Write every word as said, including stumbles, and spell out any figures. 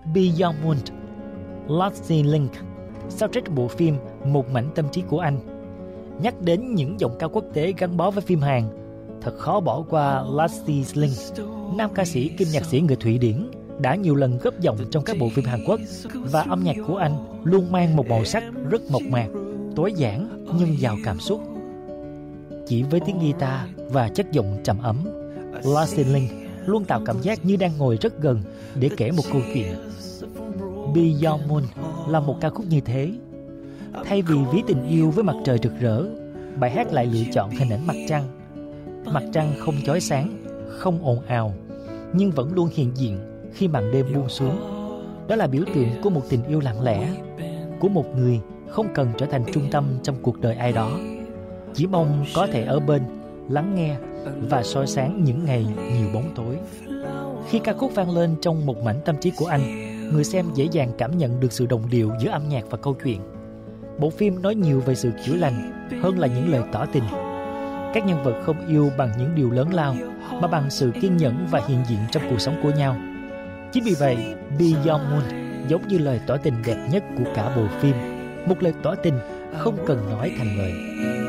Beyond Moon, Lasting Link, soundtrack bộ phim Một Mảnh Tâm Trí của Anh. Nhắc đến những giọng ca quốc tế gắn bó với phim Hàn, thật khó bỏ qua Lasting Link, nam ca sĩ kim nhạc sĩ người Thụy Điển đã nhiều lần góp giọng trong các bộ phim Hàn Quốc, và âm nhạc của anh luôn mang một màu sắc rất mộc mạc, tối giản nhưng giàu cảm xúc. Chỉ với tiếng guitar và chất giọng trầm ấm, Lasting Link luôn tạo cảm giác như đang ngồi rất gần để kể một câu chuyện. Beyond Moon là một ca khúc như thế. Thay vì ví tình yêu với mặt trời rực rỡ, bài hát lại lựa chọn hình ảnh mặt trăng. Mặt trăng không chói sáng, không ồn ào, nhưng vẫn luôn hiện diện khi màn đêm buông xuống. Đó là biểu tượng của một tình yêu lặng lẽ, của một người không cần trở thành trung tâm trong cuộc đời ai đó, chỉ mong có thể ở bên, lắng nghe và soi sáng những ngày nhiều bóng tối. Khi ca khúc vang lên trong Một Mảnh Tâm Trí của Anh, người xem dễ dàng cảm nhận được sự đồng điệu giữa âm nhạc và câu chuyện. Bộ phim nói nhiều về sự chữa lành hơn là những lời tỏ tình. Các nhân vật không yêu bằng những điều lớn lao, mà bằng sự kiên nhẫn và hiện diện trong cuộc sống của nhau. Chính vì vậy, Beyond Moon giống như lời tỏ tình đẹp nhất của cả bộ phim, một lời tỏ tình không cần nói thành lời.